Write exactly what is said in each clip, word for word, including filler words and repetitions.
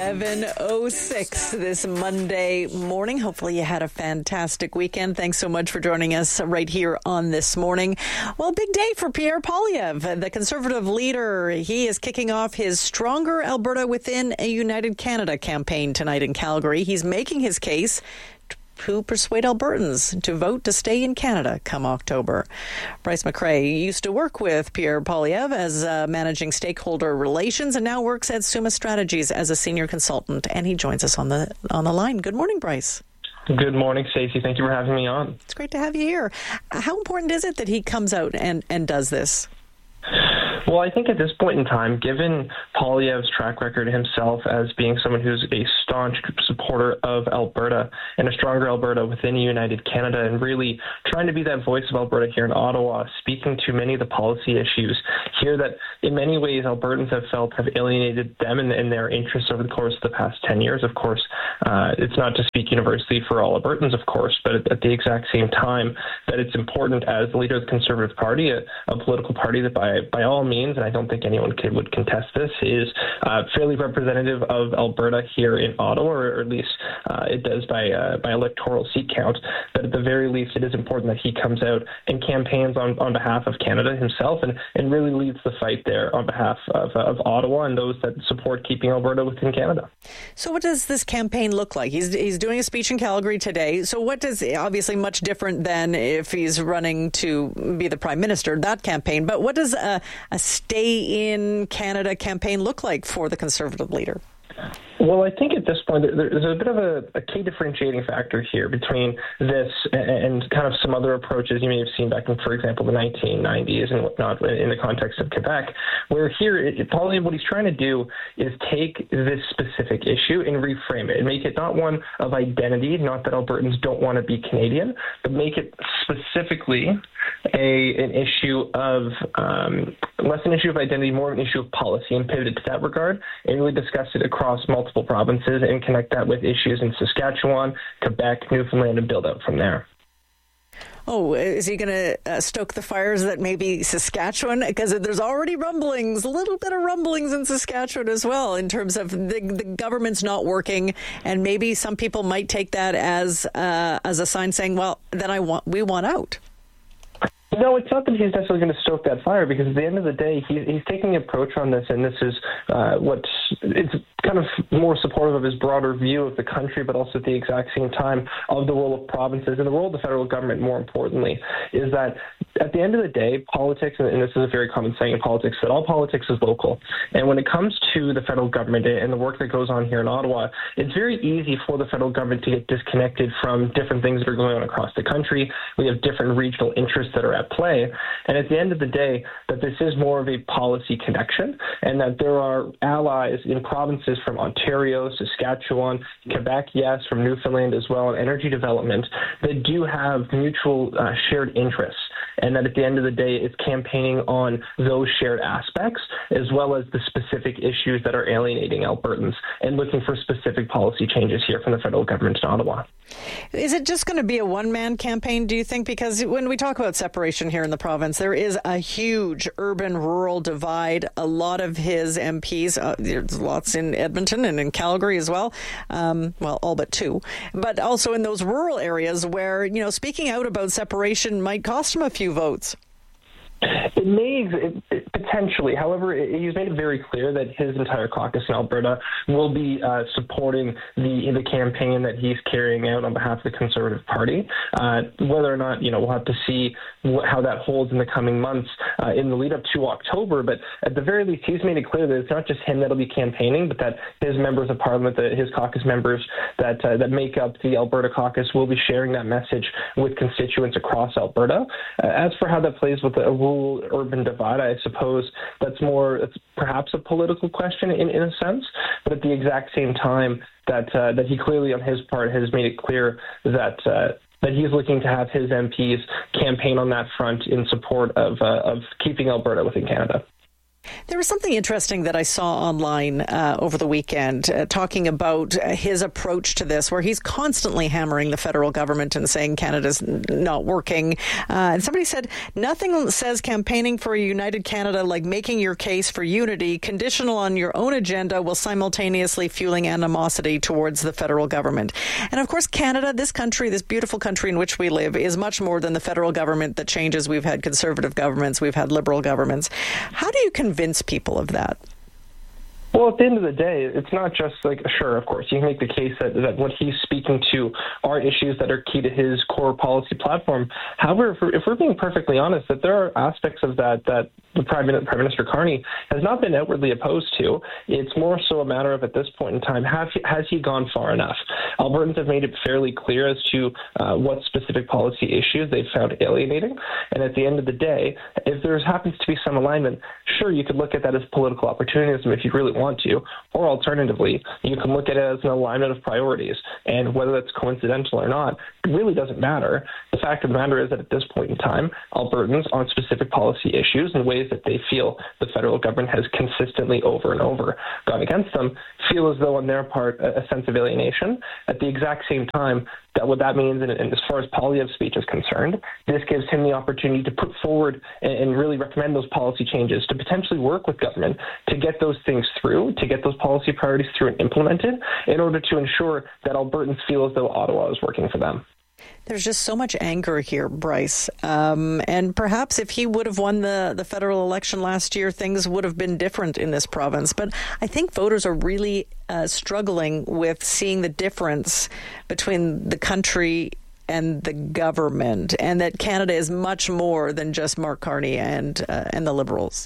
seven oh six this Monday morning. Hopefully you had a fantastic weekend. Thanks so much for joining us right here on This Morning. Well, big day for Pierre Poilievre, the Conservative leader. He is kicking off his Stronger Alberta Within a United Canada campaign tonight in Calgary. He's making his case to persuade Albertans to vote to stay in Canada come October. Bryce McRae used to work with Pierre Poilievre as uh, managing stakeholder relations and now works at Summa Strategies as a senior consultant, and he joins us on the on the line. Good morning, Bryce. Good morning, Stacey. Thank you for having me on. It's great to have you here. How important is it that he comes out and, and does this? Well, I think at this point in time, given Poilievre's track record himself as being someone who's a staunch supporter of Alberta and a stronger Alberta within United Canada, and really trying to be that voice of Alberta here in Ottawa, speaking to many of the policy issues here that in many ways Albertans have felt have alienated them and, and their interests over the course of the past ten years. Of course, uh, it's not to speak universally for all Albertans, of course, but at, at the exact same time that it's important as the leader of the Conservative Party, a, a political party that by, by all means, and I don't think anyone could, would contest this, is uh, fairly representative of Alberta here in Ottawa, or, or at least uh, it does by uh, by electoral seat count. But at the very least, it is important that he comes out and campaigns on, on behalf of Canada himself and, and really leads the fight there on behalf of, of Ottawa and those that support keeping Alberta within Canada. So what does this campaign look like? He's, he's doing a speech in Calgary today. So what does, obviously much different than if he's running to be the Prime Minister, that campaign, but what does a, a Stay in Canada campaign look like for the Conservative leader? Well, I think at this point there's a bit of a, a key differentiating factor here between this and kind of some other approaches you may have seen back in, for example, the nineteen nineties and whatnot in the context of Quebec, where here, Paul, what he's trying to do is take this specific issue and reframe it and make it not one of identity, not that Albertans don't want to be Canadian, but make it specifically a an issue of um, less an issue of identity, more of an issue of policy, and pivot it to that regard and really discuss it across multiple provinces and connect that with issues in Saskatchewan, Quebec, Newfoundland, and build out from there. Oh, is he going to uh, stoke the fires that maybe Saskatchewan, because there's already rumblings, a little bit of rumblings in Saskatchewan as well, in terms of the, the government's not working, and maybe some people might take that as uh, as a sign saying, well, then I want we want out. No, it's not that he's necessarily going to stoke that fire, because at the end of the day, he, he's taking an approach on this, and this is uh, what it's kind of more supportive of his broader view of the country, but also at the exact same time of the role of provinces and the role of the federal government, more importantly, is that at the end of the day, politics, and this is a very common saying in politics, that all politics is local. And when it comes to the federal government and the work that goes on here in Ottawa, it's very easy for the federal government to get disconnected from different things that are going on across the country. We have different regional interests that are at play. And at the end of the day, that this is more of a policy connection, and that there are allies in provinces from Ontario, Saskatchewan, Quebec, yes, from Newfoundland as well, and energy development that do have mutual uh, shared interests. And that at the end of the day, it's campaigning on those shared aspects, as well as the specific issues that are alienating Albertans, and looking for specific policy changes here from the federal government in Ottawa. Is it just going to be a one-man campaign, do you think? Because when we talk about separation here in the province, there is a huge urban-rural divide. A lot of his M Ps, uh, there's lots in Edmonton and in Calgary as well, um, well, all but two, but also in those rural areas where, you know, speaking out about separation might cost him a few votes. It may, it, it, potentially. However, it, he's made it very clear that his entire caucus in Alberta will be uh, supporting the the campaign that he's carrying out on behalf of the Conservative Party. Uh, whether or not, you know, we'll have to see what, how that holds in the coming months uh, in the lead up to October. But at the very least, he's made it clear that it's not just him that'll be campaigning, but that his members of Parliament, the, his caucus members that uh, that make up the Alberta caucus, will be sharing that message with constituents across Alberta. Uh, as for how that plays with the rural urban divide, I suppose that's more, it's perhaps a political question in, in a sense, but at the exact same time that uh, that he clearly on his part has made it clear that uh, that he's looking to have his M Ps campaign on that front in support of uh, of keeping Alberta within Canada. There was something interesting that I saw online uh, over the weekend uh, talking about uh, his approach to this, where he's constantly hammering the federal government and saying Canada's n- not working. Uh, and somebody said, nothing says campaigning for a united Canada like making your case for unity, conditional on your own agenda, while simultaneously fueling animosity towards the federal government. And of course, Canada, this country, this beautiful country in which we live, is much more than the federal government that changes. We've had conservative governments, we've had liberal governments. How do you convince people of that? Well, at the end of the day, it's not just like, sure, of course, you can make the case that, that what he's speaking to are issues that are key to his core policy platform. However, if we're, if we're being perfectly honest, that there are aspects of that that the Prime, Prime Minister Carney has not been outwardly opposed to. It's more so a matter of, at this point in time, have he, has he gone far enough? Albertans have made it fairly clear as to uh, what specific policy issues they've found alienating. And at the end of the day, if there happens to be some alignment, sure, you could look at that as political opportunism if you really want to, or alternatively, you can look at it as an alignment of priorities. And whether that's coincidental or not, it really doesn't matter. The fact of the matter is that at this point in time, Albertans on specific policy issues in ways that they feel the federal government has consistently over and over gone against them, feel as though on their part a, a sense of alienation. At the exact same time, that what that means, and, and as far as Poilievre's speech is concerned, this gives him the opportunity to put forward and, and really recommend those policy changes, to potentially work with government to get those things through, to get those policy priorities through and implemented, in order to ensure that Albertans feel as though Ottawa is working for them. There's just so much anger here, Bryce. Um, and perhaps if he would have won the, the federal election last year, things would have been different in this province. But I think voters are really uh, struggling with seeing the difference between the country and the government, and that Canada is much more than just Mark Carney and uh, and the Liberals.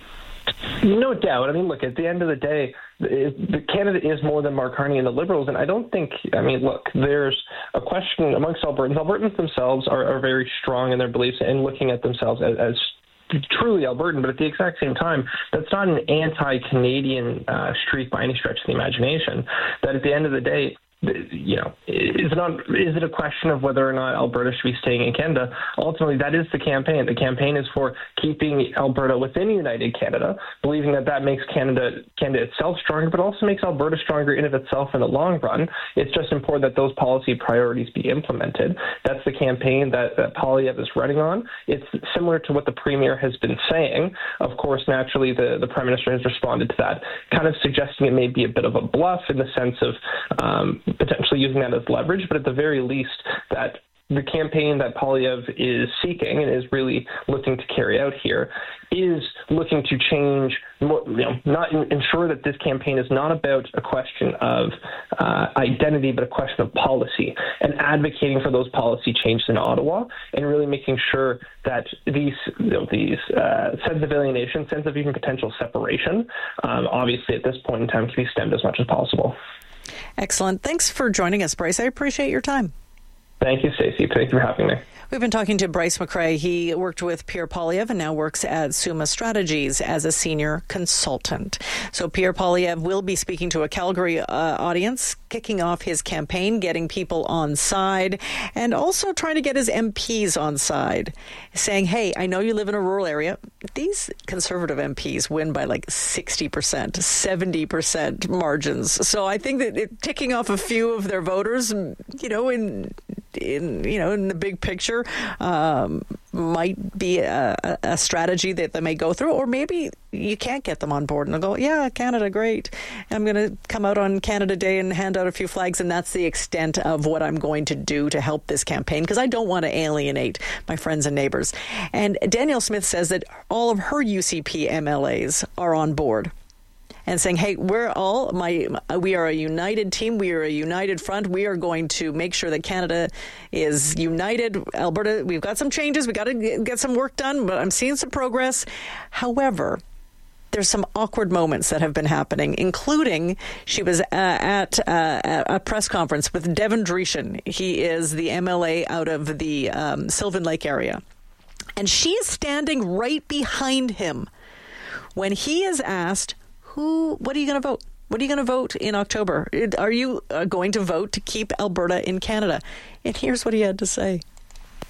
No doubt. I mean, look, at the end of the day, the Canada is more than Mark Carney and the Liberals, and I don't think, I mean, look, there's a question amongst Albertans. Albertans themselves are, are very strong in their beliefs and looking at themselves as, as truly Albertan, but at the exact same time, that's not an anti-Canadian uh, streak by any stretch of the imagination. That at the end of the day, you know, is it not, is it a question of whether or not Alberta should be staying in Canada? Ultimately, that is the campaign. The campaign is for keeping Alberta within United Canada, believing that that makes Canada, Canada itself stronger, but also makes Alberta stronger in of itself in the long run. It's just important that those policy priorities be implemented. That's the campaign that, that Poilievre is running on. It's similar to what the Premier has been saying. Of course, naturally, the, the Prime Minister has responded to that, kind of suggesting it may be a bit of a bluff in the sense of um, potentially using that as leverage, but at the very least that the campaign that Poilievre is seeking and is really looking to carry out here is looking to change, more, you know, not ensure that this campaign is not about a question of uh, identity, but a question of policy, and advocating for those policy changes in Ottawa, and really making sure that these, you know, these uh, sense of alienation, sense of even potential separation, um, obviously at this point in time, can be stemmed as much as possible. Excellent. Thanks for joining us, Bryce. I appreciate your time. Thank you, Stacey. Thank you for having me. We've been talking to Bryce McCrae. He worked with Pierre Poilievre and now works at Summa Strategies as a senior consultant. So Pierre Poilievre will be speaking to a Calgary uh, audience, kicking off his campaign, getting people on side, and also trying to get his M Ps on side, saying, hey, I know you live in a rural area. These Conservative M Ps win by like sixty percent, seventy percent margins. So I think that it, ticking off a few of their voters, you know, in in you know in the big picture, um, might be a, a strategy that they may go through, or maybe you can't get them on board and they'll go, yeah, Canada, great. I'm going to come out on Canada Day and hand out a few flags, and that's the extent of what I'm going to do to help this campaign, because I don't want to alienate my friends and neighbors. And Danielle Smith says that all of her U C P M L As are on board and saying, hey, we're all, my, we are a united team. We are a united front. We are going to make sure that Canada is united. Alberta, we've got some changes. We got to get some work done, but I'm seeing some progress. However, there's some awkward moments that have been happening, including she was uh, at, uh, at a press conference with Devin Dreeshen. He is the M L A out of the um, Sylvan Lake area. And she is standing right behind him when he is asked, Who? What are you going to vote? What are you going to vote in October? Are you uh, going to vote to keep Alberta in Canada? And here's what he had to say.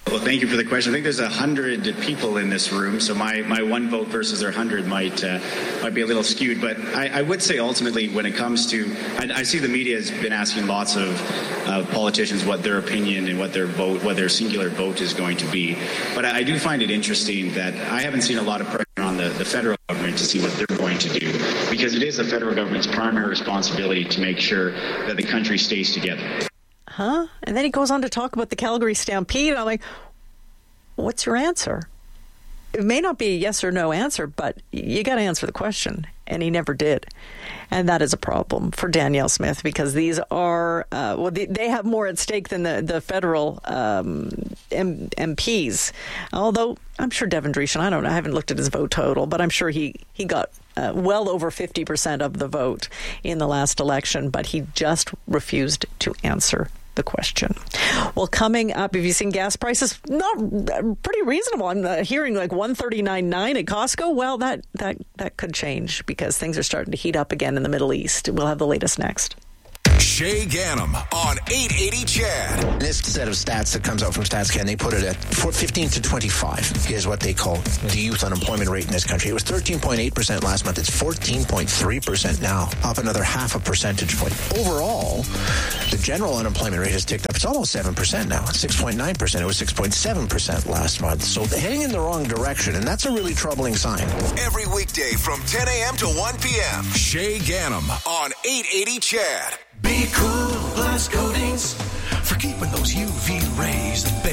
Well, thank you for the question. I think there's a hundred people in this room, so my, my one vote versus their hundred might uh, might be a little skewed. But I, I would say ultimately, when it comes to, I, I see the media has been asking lots of uh, politicians what their opinion and what their vote, what their singular vote is going to be. But I, I do find it interesting that I haven't seen a lot of pressure on the, the federal government to see what they're going to do, because it is the federal government's primary responsibility to make sure that the country stays together. Huh? And then he goes on to talk about the Calgary Stampede. I'm like, what's your answer? It may not be a yes or no answer, but you got to answer the question. And he never did. And that is a problem for Danielle Smith, because these are, uh, well, they, they have more at stake than the, the federal um, M- MPs. Although I'm sure Devin Dreeshen, I don't know, I haven't looked at his vote total, but I'm sure he, he got uh, well over fifty percent of the vote in the last election, but he just refused to answer the question. Well, coming up, have you seen gas prices? Not pretty reasonable. I'm uh, hearing like one thirty-nine point nine at Costco. Well, that, that, that could change because things are starting to heat up again in the Middle East. We'll have the latest next. Shay Ganem on eight eighty C H E D. This set of stats that comes out from StatsCan, they put it at fifteen to twenty-five is what they call the youth unemployment rate in this country. It was thirteen point eight percent last month. It's fourteen point three percent now, up another half a percentage point. Overall, the general unemployment rate has ticked up. It's almost seven percent now. It's six point nine percent. It was six point seven percent last month. So heading in the wrong direction, and that's a really troubling sign. Every weekday from ten a.m. to one p.m. Shay Ganem on eight eighty C H E D. Be Cool Glass Coatings for keeping those U V rays that